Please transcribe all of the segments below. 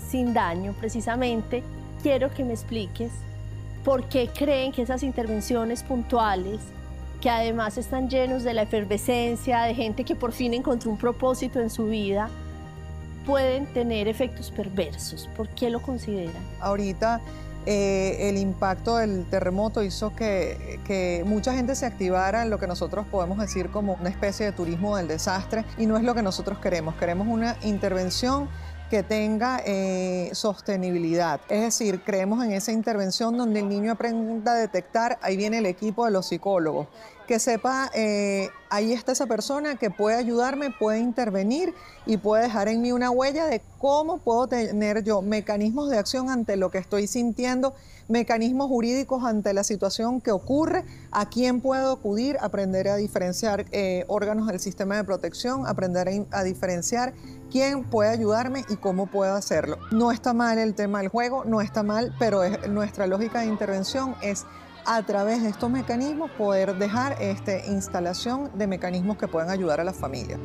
sin daño, precisamente, quiero que me expliques por qué creen que esas intervenciones puntuales, que además están llenos de la efervescencia, de gente que por fin encontró un propósito en su vida, pueden tener efectos perversos. ¿Por qué lo consideran? Ahorita el impacto del terremoto hizo que mucha gente se activara en lo que nosotros podemos decir como una especie de turismo del desastre, y no es lo que nosotros queremos. Queremos una intervención que tenga sostenibilidad. Es decir, creemos en esa intervención donde el niño aprenda a detectar, ahí viene el equipo de los psicólogos, que sepa, ahí está esa persona que puede ayudarme, puede intervenir y puede dejar en mí una huella de cómo puedo tener yo mecanismos de acción ante lo que estoy sintiendo, mecanismos jurídicos ante la situación que ocurre, a quién puedo acudir, aprender a diferenciar órganos del sistema de protección, aprender a diferenciar quién puede ayudarme y cómo puedo hacerlo. No está mal el tema del juego, no está mal, pero nuestra lógica de intervención es a través de estos mecanismos poder dejar instalación de mecanismos que puedan ayudar a la familia.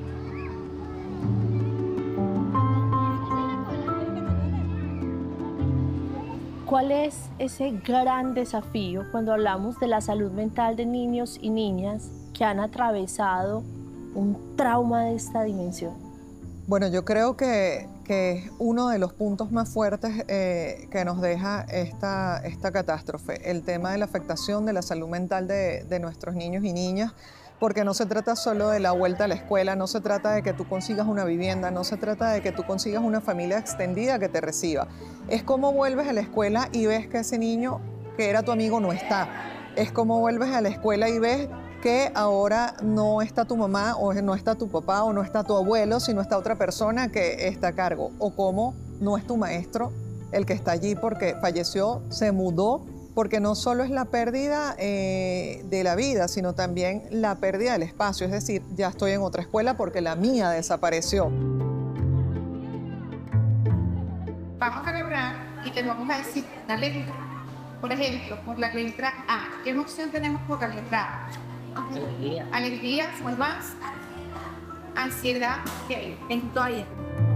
¿Cuál es ese gran desafío cuando hablamos de la salud mental de niños y niñas que han atravesado un trauma de esta dimensión? Bueno, yo creo que es uno de los puntos más fuertes que nos deja esta catástrofe, el tema de la afectación de la salud mental de nuestros niños y niñas, porque no se trata solo de la vuelta a la escuela, no se trata de que tú consigas una vivienda, no se trata de que tú consigas una familia extendida que te reciba. Es cómo vuelves a la escuela y ves que ese niño que era tu amigo no está. Es cómo vuelves a la escuela y ves que ahora no está tu mamá o no está tu papá o no está tu abuelo, sino está otra persona que está a cargo. O cómo no es tu maestro el que está allí porque falleció, se mudó, porque no solo es la pérdida de la vida, sino también la pérdida del espacio. Es decir, ya estoy en otra escuela porque la mía desapareció. Vamos a lograr y te vamos a decir una letra. Por ejemplo, por la letra A. ¿Qué emoción tenemos por la letra A? Alegría. Alegría, ¿cuál más? Ansiedad, ¿qué? Entonces,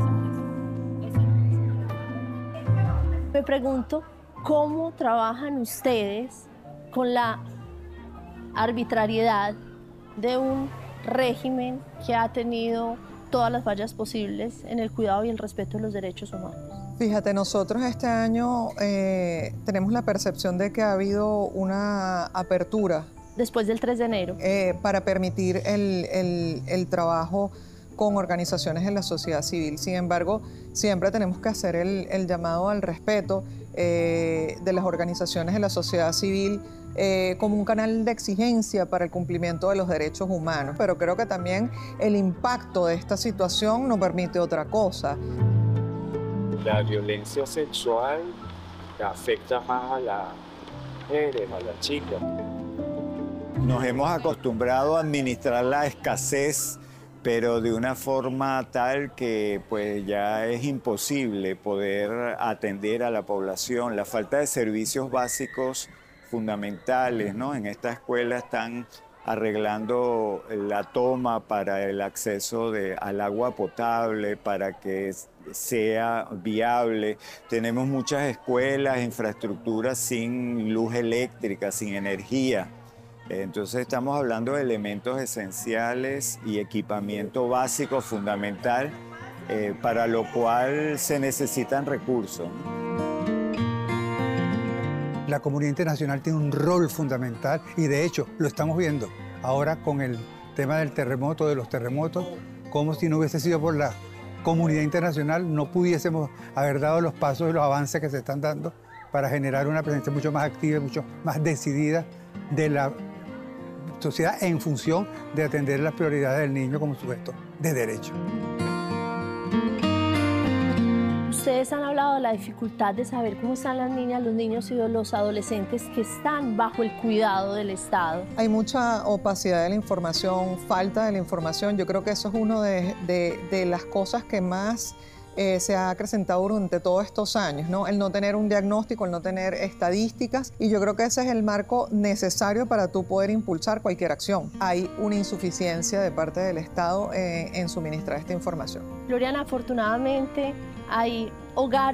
Me pregunto, ¿cómo trabajan ustedes con la arbitrariedad de un régimen que ha tenido todas las fallas posibles en el cuidado y el respeto de los derechos humanos? Fíjate, nosotros este año tenemos la percepción de que ha habido una apertura Después del 3 de enero. para permitir el trabajo con organizaciones de la sociedad civil. Sin embargo, siempre tenemos que hacer el llamado al respeto de las organizaciones de la sociedad civil como un canal de exigencia para el cumplimiento de los derechos humanos. Pero creo que también el impacto de esta situación no permite otra cosa. La violencia sexual afecta más a las mujeres, a las chicas. Nos hemos acostumbrado a administrar la escasez, pero de una forma tal que pues ya es imposible poder atender a la población. La falta de servicios básicos fundamentales, ¿no? En esta escuela están arreglando la toma para el acceso al agua potable, para que sea viable. Tenemos muchas escuelas, infraestructuras sin luz eléctrica, sin energía. Entonces estamos hablando de elementos esenciales y equipamiento básico fundamental, para lo cual se necesitan recursos. La comunidad internacional tiene un rol fundamental y de hecho lo estamos viendo ahora con el tema del terremoto, de los terremotos, como si no hubiese sido por la comunidad internacional no pudiésemos haber dado los pasos y los avances que se están dando para generar una presencia mucho más activa y mucho más decidida de la sociedad en función de atender las prioridades del niño como sujeto de derecho. Ustedes han hablado de la dificultad de saber cómo están las niñas, los niños y los adolescentes que están bajo el cuidado del Estado. Hay mucha opacidad de la información, falta de la información. Yo creo que eso es una de las cosas que más se ha acrecentado durante todos estos años, ¿no? El no tener un diagnóstico, el no tener estadísticas, y yo creo que ese es el marco necesario para tú poder impulsar cualquier acción. Hay una insuficiencia de parte del Estado en suministrar esta información. Gloriana, afortunadamente hay hogares